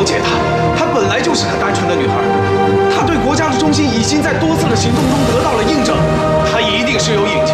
解她，她本来就是个单纯的女孩，她对国家的忠心已经在多次的行动中得到了印证，她一定是有隐